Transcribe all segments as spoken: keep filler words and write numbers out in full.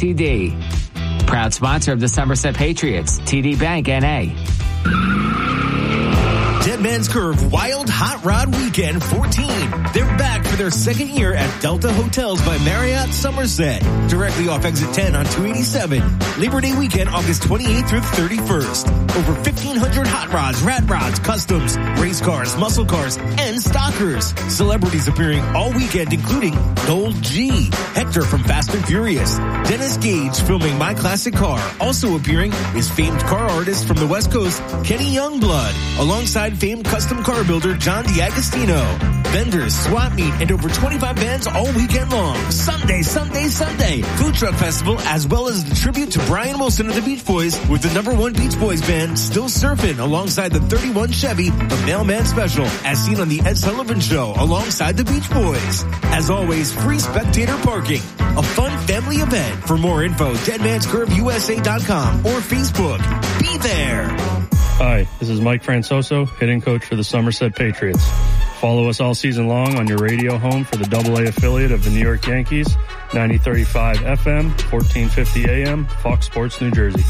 T D. Proud sponsor of the Somerset Patriots, T D Bank N A. Dead Man's Curve Wild Hot Rod Weekend fourteen. They're back for their second year at Delta Hotels by Marriott Somerset, directly off exit ten on two eighty-seven. Labor Day weekend, August twenty-eighth through the thirty-first. Over fifteen hundred hot rods, rat rods, customs, race cars, muscle cars, and stockers. Celebrities appearing all weekend, including Noel G, Hector from Fast and Furious, Dennis Gage filming My Classic Car. Also appearing is famed car artist from the West Coast, Kenny Youngblood, alongside famed custom car builder John D'Agostino. Vendors, swap meet, and over twenty-five bands all weekend long. Sunday, Sunday, Sunday. Food Truck Festival, as well as the tribute to Brian Wilson of the Beach Boys with the number one Beach Boys band, Still Surfing, alongside the thirty-one Chevy, the Mailman Special, as seen on the Ed Sullivan Show, alongside the Beach Boys. As always, free spectator parking. A fun family event. For more info, dead mans curve U S A dot com or Facebook. Be there. Hi, this is Mike Francoso, hitting coach for the Somerset Patriots. Follow us all season long on your radio home for the double A affiliate of the New York Yankees, ninety thirty-five F M, fourteen fifty A M, Fox Sports New Jersey.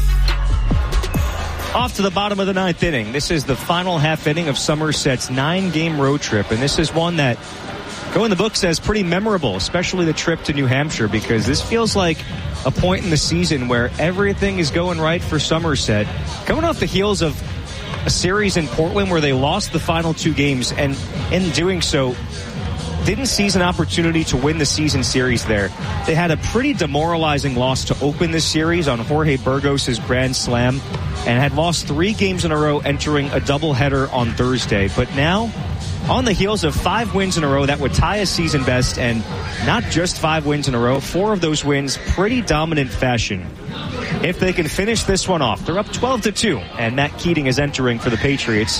Off to the bottom of the ninth inning. This is the final half inning of Somerset's nine-game road trip, and this is one that go in the books as pretty memorable, especially the trip to New Hampshire, because this feels like a point in the season where everything is going right for Somerset. Coming off the heels of a series in Portland where they lost the final two games, and in doing so didn't seize an opportunity to win the season series there. They had a pretty demoralizing loss to open this series on Jorge Burgos' grand slam, and had lost three games in a row entering a doubleheader on Thursday. But now, on the heels of five wins in a row, that would tie a season best, and not just five wins in a row, four of those wins pretty dominant fashion. If they can finish this one off, they're up twelve to two, and Matt Keating is entering for the Patriots.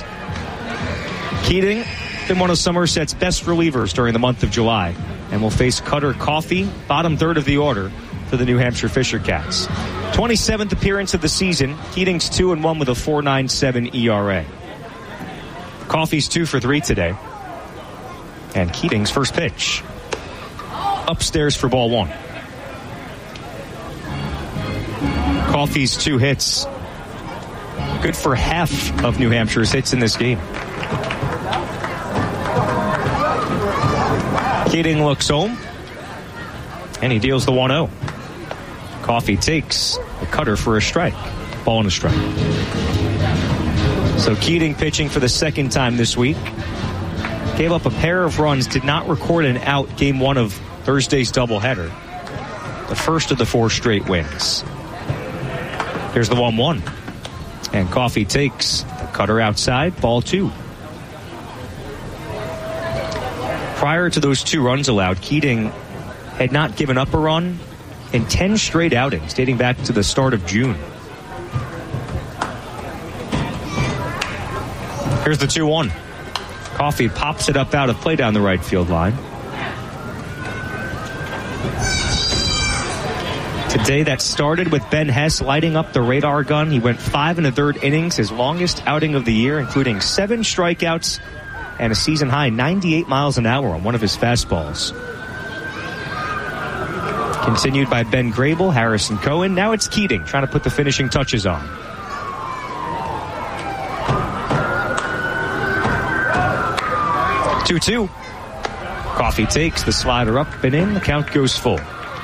Keating been one of Somerset's best relievers during the month of July, and will face Cutter Coffey, bottom third of the order, for the New Hampshire Fisher Cats. twenty-seventh appearance of the season. Keating's two and one with a four point nine seven E R A. Coffey's two for three today. And Keating's first pitch. Upstairs for ball one. Coffey's two hits. Good for half of New Hampshire's hits in this game. Keating looks home. And he deals the one oh. Coffey takes the cutter for a strike. Ball and a strike. So Keating pitching for the second time this week. Gave up a pair of runs, did not record an out game one of Thursday's doubleheader. The first of the four straight wins. Here's the one one. And Coffey takes the cutter outside, ball two. Prior to those two runs allowed, Keating had not given up a run in ten straight outings, dating back to the start of June. Here's the two one. Coffey pops it up out of play down the right field line. Today that started with Ben Hess lighting up the radar gun. He went five and a third innings, his longest outing of the year, including seven strikeouts and a season high ninety-eight miles an hour on one of his fastballs. Continued by Ben Grable, Harrison Cohen. Now it's Keating trying to put the finishing touches on. two two. Coffey takes the slider up and in. The count goes full.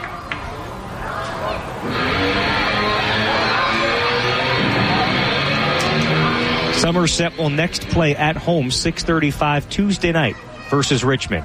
Somerset will next play at home six thirty-five Tuesday night versus Richmond.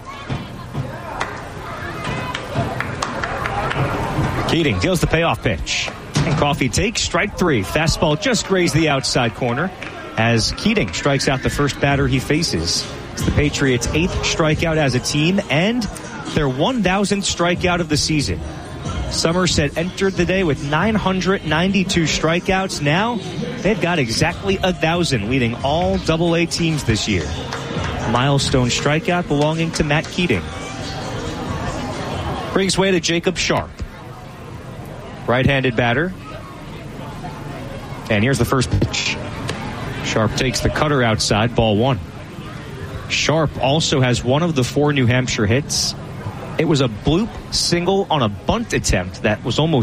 Keating deals the payoff pitch. And Coffey takes strike three. Fastball just grazed the outside corner as Keating strikes out the first batter he faces. It's the Patriots' eighth strikeout as a team and their one thousandth strikeout of the season. Somerset entered the day with nine hundred ninety-two strikeouts. Now they've got exactly one thousand, leading all double A teams this year. Milestone strikeout belonging to Matt Keating. Brings way to Jacob Sharp. Right-handed batter. And here's the first pitch. Sharp takes the cutter outside, ball one. Sharp also has one of the four New Hampshire hits. It was a bloop single on a bunt attempt that was almost